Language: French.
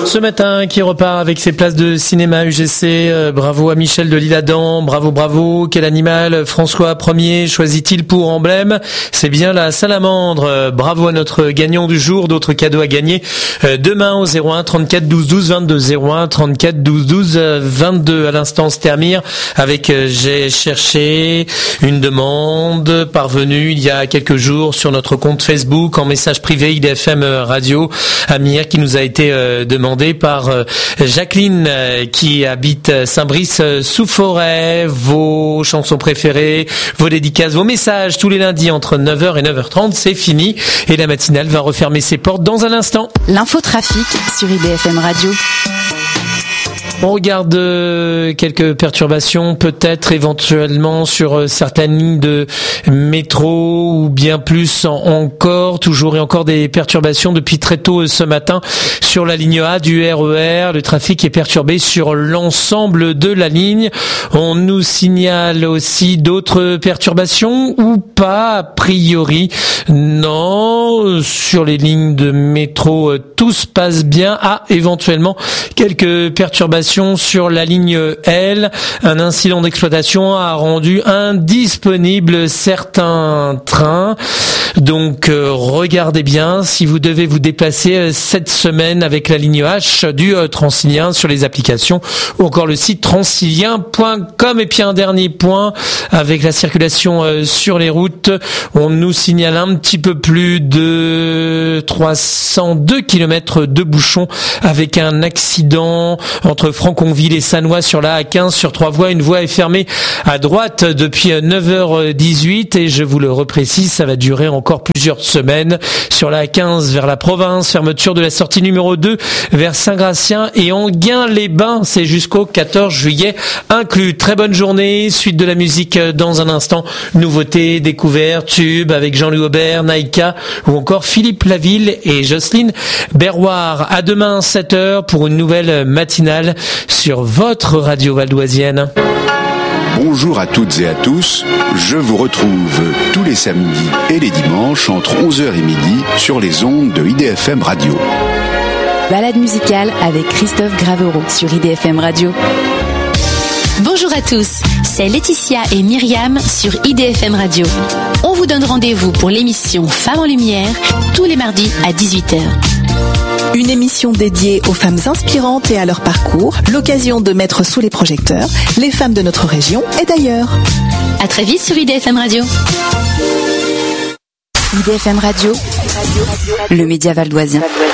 Ce matin qui repart avec ses places de cinéma UGC. Bravo à Michel de L'Isle-Adam. Bravo. Quel animal François Ier choisit-il pour emblème? C'est bien la salamandre. Bravo à notre gagnant du jour. D'autres cadeaux à gagner demain au 01 34 12 12 22. 01 34 12 12 22. À l'instant, se termine avec j'ai cherché une demande parvenue il y a quelques jours sur notre compte Facebook en message privé IDFM Radio. Amir qui nous a été demandé par Jacqueline qui habite Saint-Brice-sous-Forêt. Vos chansons préférées, vos dédicaces, vos messages tous les lundis entre 9h et 9h30, c'est fini et la matinale va refermer ses portes dans un instant. L'infotrafic sur IDFM Radio. On regarde quelques perturbations, peut-être éventuellement sur certaines lignes de métro ou bien plus encore, toujours et encore des perturbations depuis très tôt ce matin sur la ligne A du RER. Le trafic est perturbé sur l'ensemble de la ligne. On nous signale aussi d'autres perturbations ou pas, a priori. Non, sur les lignes de métro, tout se passe bien. Éventuellement quelques perturbations sur la ligne L. Un incident d'exploitation a rendu indisponibles certains trains. Donc regardez bien si vous devez vous déplacer cette semaine avec la ligne H du Transilien sur les applications ou encore le site transilien.com. Et puis un dernier point avec la circulation sur les routes. On nous signale un petit peu plus de 302 km de bouchons avec un accident entre Franconville et Sannois sur la A15 sur 3 voies. Une voie est fermée à droite depuis 9h18 et je vous le reprécise, ça va durer encore plusieurs semaines. Sur la A15 vers la province, fermeture de la sortie numéro 2 vers Saint-Gratien et Enghien-les-Bains, c'est jusqu'au 14 juillet inclus. Très bonne journée, suite de la musique dans un instant. Nouveautés, découvertes, tubes avec Jean-Louis Aubert, Naïka ou encore Philippe Laville et Jocelyne Berroir. À demain 7h pour une nouvelle matinale sur votre radio valdoisienne. Bonjour à toutes et à tous, je vous retrouve tous les samedis et les dimanches entre 11h et midi sur les ondes de IDFM Radio. Balade musicale avec Christophe Gravereau sur IDFM Radio. Bonjour à tous, c'est Laetitia et Myriam sur IDFM Radio. On vous donne rendez-vous pour l'émission Femmes en Lumière tous les mardis à 18h. Une émission dédiée aux femmes inspirantes et à leur parcours, l'occasion de mettre sous les projecteurs les femmes de notre région et d'ailleurs. À très vite sur IDFM Radio. IDFM Radio, le média valdoisien.